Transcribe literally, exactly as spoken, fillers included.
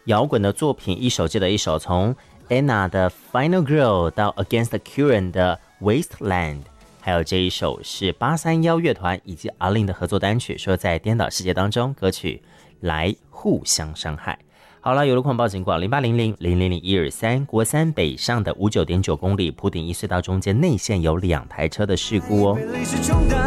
摇滚的作品，一首接着一首，从 Anna 的 Final Girl 到 Against the Current 的 Wasteland， 还有这一首是八三一乐团以及阿令的合作单曲，说在颠倒世界当中，歌曲来互相伤害。好了，有路况报警广零八零零零零零一二三，国三北上的五九点九公里，普顶一隧道中间内线有两台车的事故哦。